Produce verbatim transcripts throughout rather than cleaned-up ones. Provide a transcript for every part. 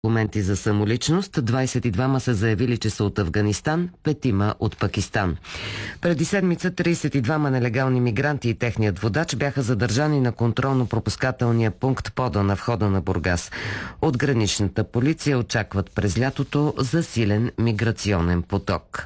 документи за самоличност, двадесет и двама са заявили, че са от Афганистан, петима от Пакистан. Преди седмица тридесет и двама нелегални мигранти и техният водач бяха задържани на контролно-пропускателния пункт Пода на входа на Бургас. От граничната полиция очакват през лятото засилен миграционен поток.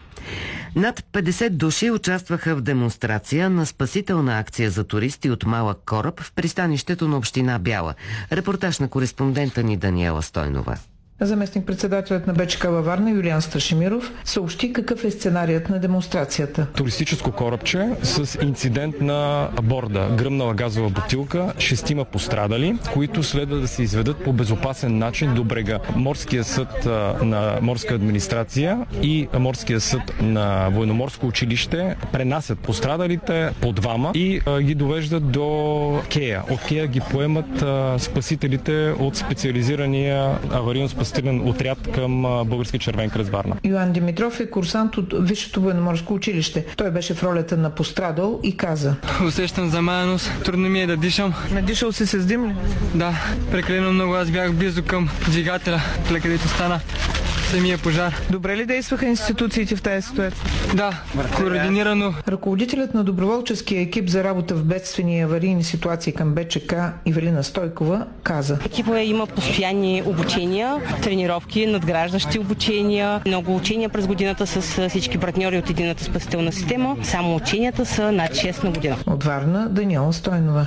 Над петдесет души участваха в демонстрация на спасителна акция за туристи от малък кораб в пристанището на община Бяла. Репортаж на кореспондента ни Даниела Стойнова. Заместник-председателят на БЧК във Варна Юлиан Страшимиров съобщи какъв е сценарият на демонстрацията. Туристическо корабче с инцидент на борда. Гръмнала газова бутилка, шестима пострадали, които следва да се изведат по безопасен начин до брега. Морския съд на морска администрация и Морския съд на военноморско училище пренасят пострадалите по двама и а, ги довеждат до Кея. От Кея ги поемат а, спасителите от специализирания аварийно-спасителен отряд към Български червен кръст Варна. Йоан Димитров е курсант от Висшето военноморско училище. Той беше в ролята на пострадал и каза: усещам замаяност, трудно ми е да дишам. Надишал си се с дим ли? Да, прекалено много. Аз бях близо към двигателя, където стана самия пожар. Добре ли действаха институциите в тази ситуация? Да, координирано. Ръководителят на доброволческия екип за работа в бедствени и аварийни ситуации към БЧК Ивелина Стойкова каза: екипът има постоянни обучения, тренировки, надграждащи обучения, много учения през годината с всички партньори от единната спасителна система. Само ученията са над шест на година. От Варна Даниела Стойнова.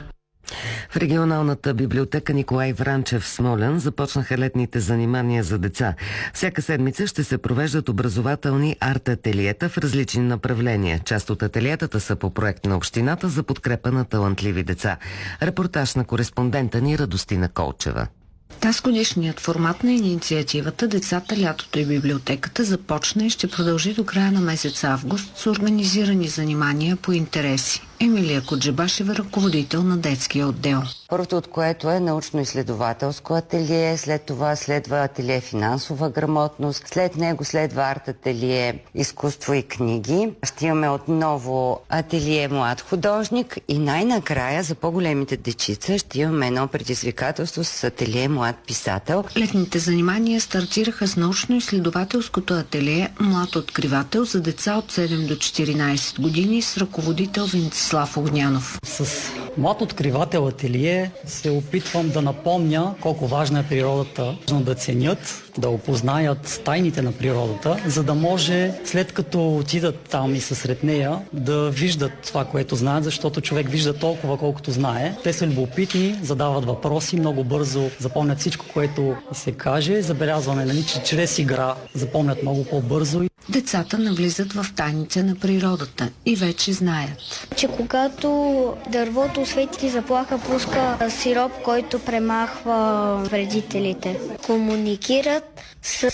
В регионалната библиотека Николай Вранчев в Смолян започнаха летните занимания за деца. Всяка седмица ще се провеждат образователни арт-ателиета в различни направления. Част от ателиетата са по проект на общината за подкрепа на талантливи деца. Репортаж на кореспондента ни Радостина Колчева. Тазгодишният формат на инициативата "Децата, лятото и библиотеката" започна и ще продължи до края на месец август с организирани занимания по интереси. Емилия Коджебашева, ръководител на детския отдел. Първото от което е научно-изследователско ателие, след това следва ателие финансова грамотност, след него следва арт-ателие изкуство и книги. Ще имаме отново ателие млад художник и най-накрая за по-големите дечица ще имаме едно предизвикателство с ателие млад писател. Летните занимания стартираха с научно-изследователското ателие Млад откривател за деца от седем до четиринадесет години с ръководител Венцислав Огнянов. С Млад откривател ателие се опитвам да напомня колко важна е природата, да ценят, да опознаят тайните на природата, за да може след като отидат там и са сред нея, да виждат това, което знаят, защото човек вижда толкова, колкото знае. Те са любопитни, задават въпроси, много бързо запомнят всичко, което се каже. Забелязваме, нали, че чрез игра запомнят много по-бързо. Децата навлизат в тайните на природата и вече знаят, че когато дървото усвети заплаха, пуска сироп, който премахва вредителите. Комуникират с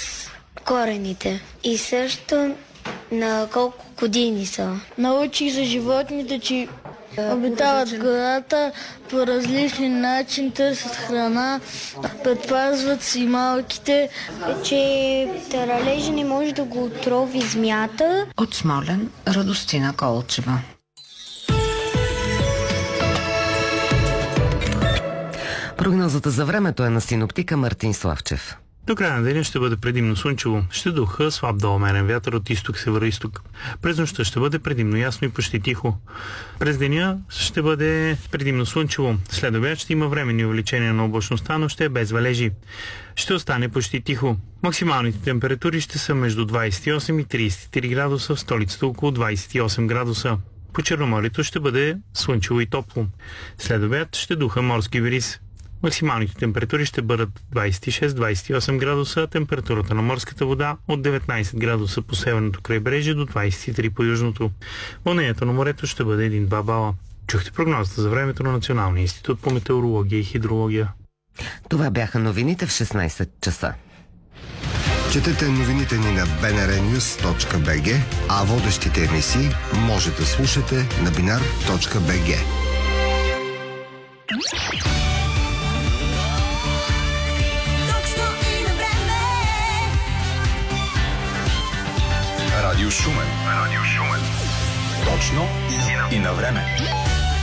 корените и също на колко години са. Научих за животните, че обитават гората по различни начини, търсят храна, предпазват си малките. Че таралежа не може да го отрови змията. От Смолян Радостина Колчева. Прогнозата за времето е на синоптика Мартин Славчев. До края на деня ще бъде предимно слънчево. Ще духа слаб до умерен вятър от изток-североизток. През нощта ще бъде предимно ясно и почти тихо. През деня ще бъде предимно слънчево. След обяд ще има временни увеличения на облачността, но ще е без валежи. Ще остане почти тихо. Максималните температури ще са между двадесет и осем и тридесет и три градуса, в столицата около двадесет и осем градуса. По Черноморието ще бъде слънчево и топло. След обяд ще духа морски бриз. Максималните температури ще бъдат двадесет и шест до двадесет и осем градуса, температурата на морската вода от деветнадесет градуса по северното крайбрежие до двадесет и три по южното. Вълнението на морето ще бъде един-два бала. Чухте прогнозата за времето на Националния институт по метеорология и хидрология. Това бяха новините в шестнадесет часа. Четете новините ни на би ен ар нюз точка би джи, а водещите емисии може да слушате на бинар точка би джи. Радио Шумен. Радио Шумен. Точно и на време.